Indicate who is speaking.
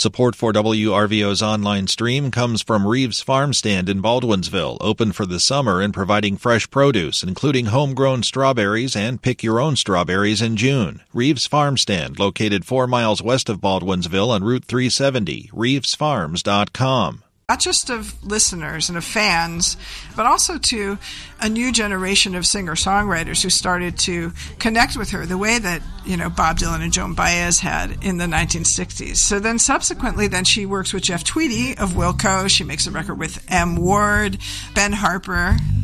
Speaker 1: Support for WRVO's online stream comes from Reeves Farm Stand in Baldwinsville, open for the summer and providing fresh produce, including homegrown strawberries and pick-your-own strawberries in June. Reeves Farm Stand, located 4 miles west of Baldwinsville on Route 370, reevesfarms.com.
Speaker 2: Not just of listeners and of fans, but also to a new generation of singer-songwriters who started to connect with her the way that, Bob Dylan and Joan Baez had in the 1960s. So then subsequently, she works with Jeff Tweedy of Wilco. She makes a record with M. Ward, Ben Harper,